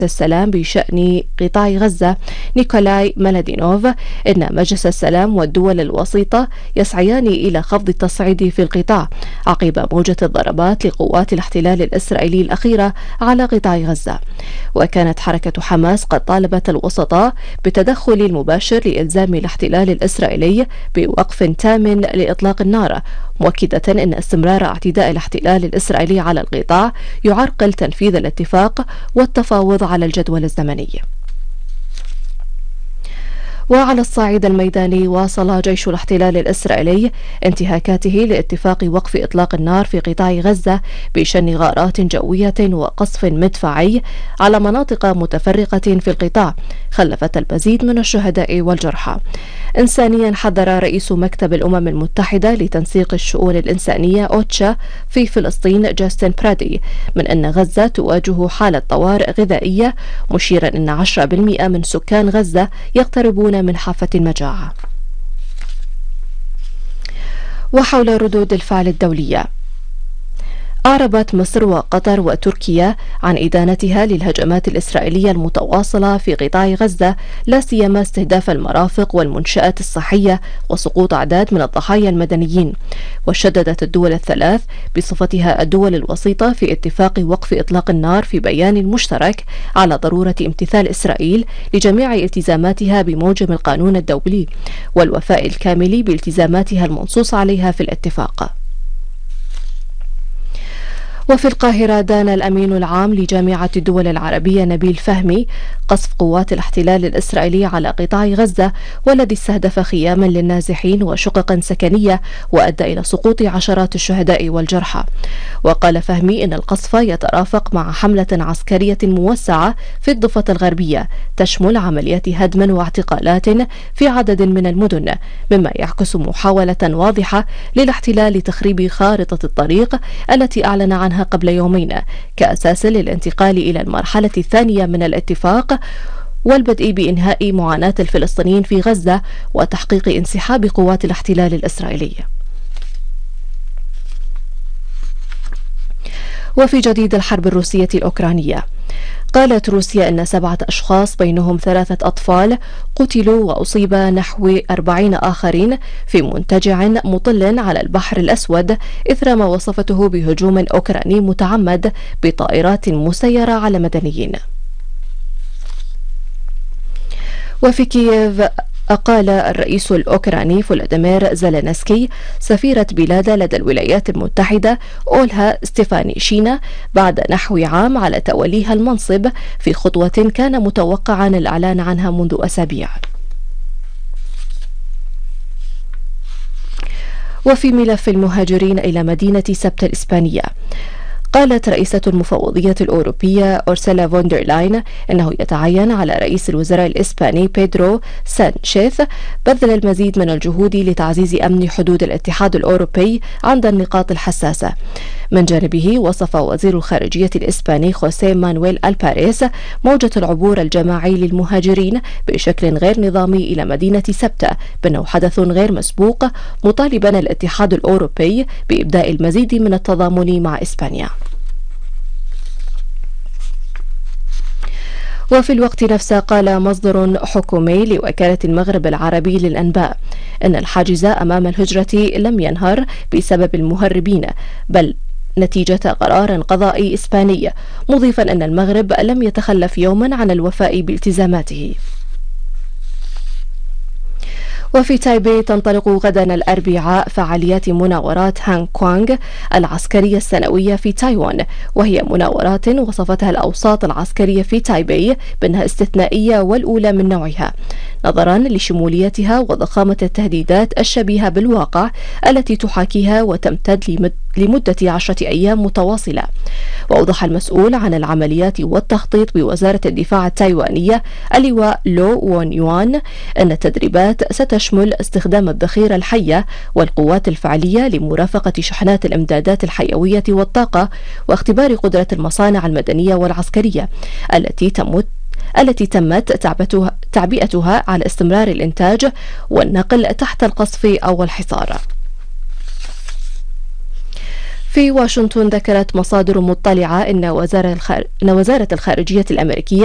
السلام بشأن قطاع غزة نيكولاي مالادينوف إن مجلس السلام والدول الوسيطة يسعيان إلى خفض التصعيد في القطاع عقب موجة الضربات لقوات الاحتلال الإسرائيلي الأخيرة على قطاع غزة. وكانت حركة حماس قد طالبت الوسطاء بالتدخل المباشر لإلزام الاحتلال الإسرائيلي بوقف تام لإطلاق النار، مؤكدة أن استمرار اعتداء الاحتلال الإسرائيلي على القطاع يعرقل تنفيذ الاتفاق والتفاوض على الجدول الزمني. وعلى الصعيد الميداني، واصل جيش الاحتلال الإسرائيلي انتهاكاته لاتفاق وقف إطلاق النار في قطاع غزة بشن غارات جوية وقصف مدفعي على مناطق متفرقة في القطاع خلفت المزيد من الشهداء والجرحى. إنسانيا، حذر رئيس مكتب الأمم المتحدة لتنسيق الشؤون الإنسانية أوتشا في فلسطين جاستن برادي من أن غزة تواجه حالة طوارئ غذائية، مشيرا أن 10% من سكان غزة يقتربون من حافة المجاعة. وحول ردود الفعل الدولية، أعربت مصر وقطر وتركيا عن إدانتها للهجمات الإسرائيلية المتواصلة في قطاع غزة، لا سيما استهداف المرافق والمنشآت الصحية وسقوط أعداد من الضحايا المدنيين. وشددت الدول الثلاث بصفتها الدول الوسيطة في اتفاق وقف إطلاق النار في بيان مشترك على ضرورة امتثال إسرائيل لجميع التزاماتها بموجب القانون الدولي والوفاء الكامل بالتزاماتها المنصوص عليها في الاتفاق. وفي القاهرة، دان الأمين العام لجامعة الدول العربية نبيل فهمي قصف قوات الاحتلال الإسرائيلي على قطاع غزة، والذي استهدف خياما للنازحين وشققا سكنية وأدى إلى سقوط عشرات الشهداء والجرحى. وقال فهمي إن القصف يترافق مع حملة عسكرية موسعة في الضفة الغربية تشمل عمليات هدم واعتقالات في عدد من المدن، مما يعكس محاولة واضحة للاحتلال لتخريب خارطة الطريق التي أعلن عنها قبل يومين كأساس للانتقال إلى المرحلة الثانية من الاتفاق والبدء بإنهاء معاناة الفلسطينيين في غزة وتحقيق انسحاب قوات الاحتلال الإسرائيلي. وفي جديد الحرب الروسية الأوكرانية، قالت روسيا أن 7 أشخاص بينهم 3 أطفال قتلوا وأصيب نحو 40 آخرين في منتجع مطل على البحر الأسود إثر ما وصفته بهجوم أوكراني متعمد بطائرات مسيرة على مدنيين. وفي كييف، أقال الرئيس الأوكراني فولوديمير زيلينسكي سفيرة بلاده لدى الولايات المتحدة أولها ستيفانيشينا بعد نحو عام على توليها المنصب، في خطوة كان متوقعا الإعلان عنها منذ أسابيع. وفي ملف المهاجرين إلى مدينة سبتة الإسبانية، قالت رئيسة المفوضية الأوروبية أورسولا فوندر لاين إنه يتعين على رئيس الوزراء الإسباني بيدرو سانشيز بذل المزيد من الجهود لتعزيز أمن حدود الاتحاد الأوروبي عند النقاط الحساسة. من جانبه، وصف وزير الخارجية الإسباني خوسيه مانويل الباريس موجة العبور الجماعي للمهاجرين بشكل غير نظامي إلى مدينة سبتة بأنه حدث غير مسبوق، مطالبا الاتحاد الأوروبي بإبداء المزيد من التضامن مع إسبانيا. وفي الوقت نفسه، قال مصدر حكومي لوكالة المغرب العربي للأنباء أن الحاجز أمام الهجرة لم ينهار بسبب المهربين، بل نتيجة قرار قضائي إسباني، مضيفا أن المغرب لم يتخلف يوما عن الوفاء بالتزاماته. وفي تايبي، تنطلق غدا الأربعاء فعاليات مناورات هانغ كوانغ العسكرية السنوية في تايوان، وهي مناورات وصفتها الأوساط العسكرية في تايبي بأنها استثنائية والأولى من نوعها، نظرا لشموليتها وضخامة التهديدات الشبيهة بالواقع التي تحاكيها وتمتد لمدة 10 أيام متواصلة. وأوضح المسؤول عن العمليات والتخطيط بوزارة الدفاع التايوانية اللواء لو وون يوان أن التدريبات ستشمل استخدام الذخيرة الحية والقوات الفعلية لمرافقة شحنات الإمدادات الحيوية والطاقة، واختبار قدرة المصانع المدنية والعسكرية التي تمت تعبئتها على استمرار الإنتاج والنقل تحت القصف أو الحصار. في واشنطن، ذكرت مصادر مطلعة أن وزارة الخارجية الأمريكية